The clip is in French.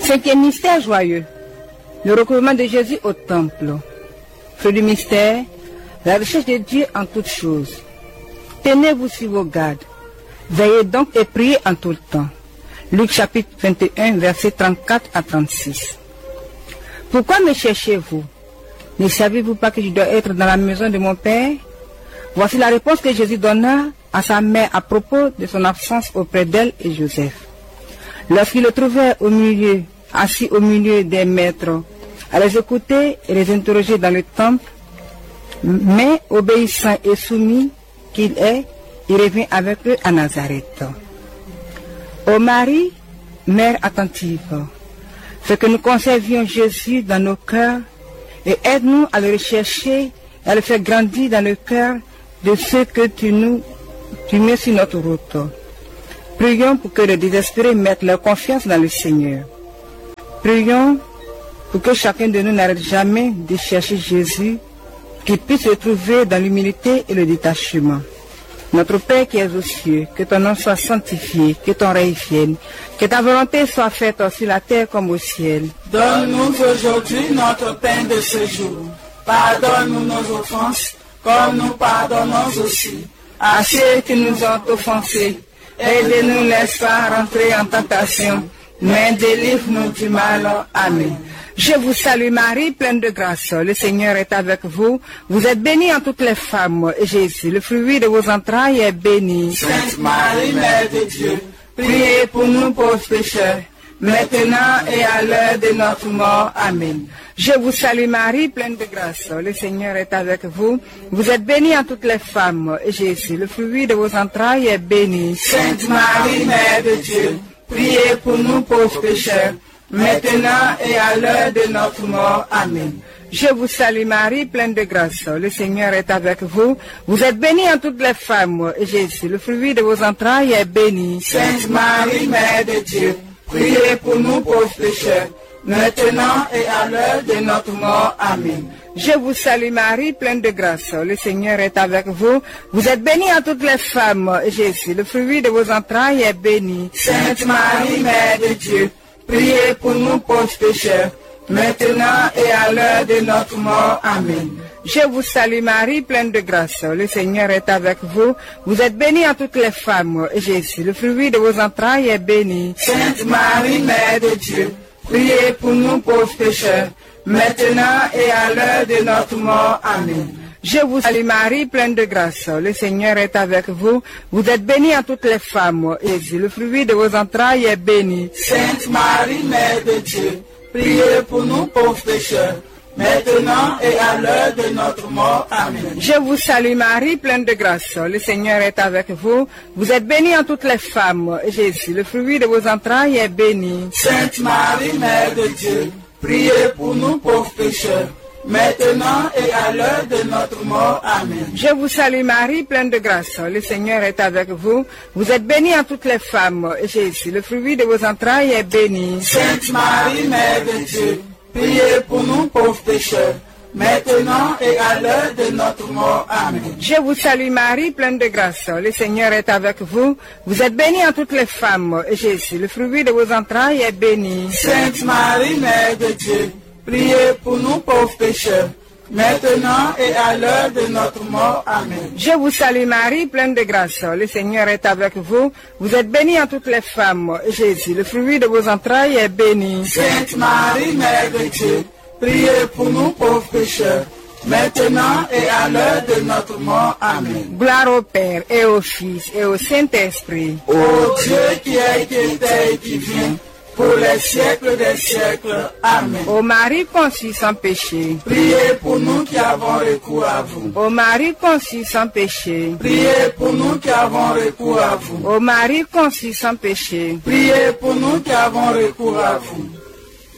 Cinquième mystère joyeux, le recouvrement de Jésus au temple. Fruit du mystère, la recherche de Dieu en toutes choses. Tenez-vous sur vos gardes. Veillez donc et priez en tout le temps. Luc chapitre 21, versets 34 à 36. Pourquoi me cherchez-vous? Ne savez-vous pas que je dois être dans la maison de mon Père? Voici la réponse que Jésus donna à sa mère à propos de son absence auprès d'elle et Joseph. Lorsqu'il le trouvait assis au milieu des maîtres, à les écouter et les interroger dans le temple, mais obéissant et soumis qu'il est, il revient avec eux à Nazareth. Ô Marie, mère attentive, fais que nous conservions Jésus dans nos cœurs et aide-nous à le rechercher et à le faire grandir dans le cœur de ceux que tu mets sur notre route. Prions pour que les désespérés mettent leur confiance dans le Seigneur. Prions pour que chacun de nous n'arrête jamais de chercher Jésus, qu'il puisse se trouver dans l'humilité et le détachement. Notre Père qui es aux cieux, que ton nom soit sanctifié, que ton règne vienne, que ta volonté soit faite sur la terre comme au ciel. Donne-nous aujourd'hui notre pain de ce jour. Pardonne-nous nos offenses, comme nous pardonnons aussi à ceux qui nous ont offensés. Et ne nous laisse pas rentrer en tentation, mais délivre-nous du mal. Amen. Je vous salue Marie, pleine de grâce. Le Seigneur est avec vous. Vous êtes bénie en toutes les femmes. Et Jésus, le fruit de vos entrailles, est béni. Sainte Marie, Mère de Dieu, priez pour nous pauvres pécheurs, maintenant et à l'heure de notre mort. Amen. Je vous salue Marie, pleine de grâce. Le Seigneur est avec vous. Vous êtes bénie en toutes les femmes. Et Jésus, le fruit de vos entrailles, est béni. Sainte Marie, Mère de Dieu, priez pour nous pauvres pécheurs, maintenant et à l'heure de notre mort. Amen. Je vous salue Marie, pleine de grâce. Le Seigneur est avec vous. Vous êtes bénie en toutes les femmes. Et Jésus, le fruit de vos entrailles, est béni. Sainte Marie, Mère de Dieu, priez pour nous pauvres pécheurs, maintenant et à l'heure de notre mort. Amen. Je vous salue Marie, pleine de grâce. Le Seigneur est avec vous. Vous êtes bénie en toutes les femmes. Et Jésus, le fruit de vos entrailles, est béni. Sainte Marie, Mère de Dieu, priez pour nous pauvres pécheurs, maintenant et à l'heure de notre mort. Amen. Je vous salue Marie, pleine de grâce. Le Seigneur est avec vous. Vous êtes bénie en toutes les femmes. Et Jésus, le fruit de vos entrailles, est béni. Sainte Marie, Mère de Dieu, priez pour nous pauvres pécheurs, maintenant et à l'heure de notre mort. Amen. Je vous salue Marie, pleine de grâce. Le Seigneur est avec vous. Vous êtes bénie en toutes les femmes. Et Jésus, le fruit de vos entrailles, est béni. Sainte Marie, Mère de Dieu, priez pour nous pauvres pécheurs, maintenant et à l'heure de notre mort. Amen. Je vous salue Marie, pleine de grâce. Le Seigneur est avec vous. Vous êtes bénie en toutes les femmes. Et Jésus, le fruit de vos entrailles, est béni. Sainte Marie, Mère de Dieu, priez pour nous pauvres pécheurs, maintenant et à l'heure de notre mort. Amen. Je vous salue Marie, pleine de grâce. Le Seigneur est avec vous. Vous êtes bénie en toutes les femmes. Et Jésus, le fruit de vos entrailles, est béni. Sainte Marie, Mère de Dieu, priez pour nous pauvres pécheurs, maintenant et à l'heure de notre mort. Amen. Je vous salue Marie, pleine de grâce. Le Seigneur est avec vous. Vous êtes bénie en toutes les femmes. Et Jésus, le fruit de vos entrailles, est béni. Sainte Marie, Mère de Dieu, priez pour nous pauvres pécheurs, maintenant et à l'heure de notre mort. Amen. Je vous salue Marie, pleine de grâce. Le Seigneur est avec vous. Vous êtes bénie en toutes les femmes. Et Jésus, le fruit de vos entrailles, est béni. Sainte Marie, Mère de Dieu, priez pour nous pauvres pécheurs, maintenant et à l'heure de notre mort. Amen. Gloire au Père et au Fils et au Saint-Esprit. Ô Dieu qui est, qui était et qui vient, pour les siècles des siècles. Amen. Ô Marie conçue sans péché, priez pour nous qui avons recours à vous. Ô Marie conçue sans péché, priez pour nous qui avons recours à vous. Ô Marie conçue sans péché, priez pour nous qui avons recours à vous.